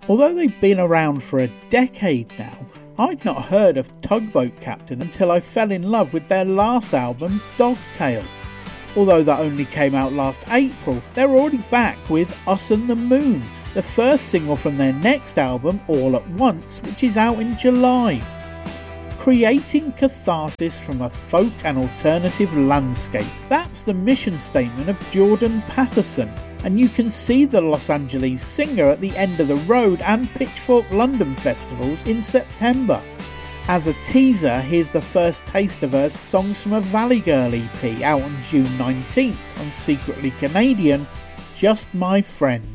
Although they've been around for a decade now, I'd not heard of Tugboat Captain until I fell in love with their last album, Dogtail. Although that only came out last April, they're already back with Us and the Moon, the first single from their next album, All at Once, which is out in July. Creating catharsis from a folk and alternative landscape. That's the mission statement of Jordan Patterson, and you can see the Los Angeles singer at the End of the Road and Pitchfork London festivals in September. As a teaser, here's the first taste of her Songs from a Valley Girl EP out on June 19th on Secretly Canadian, Just My Friend.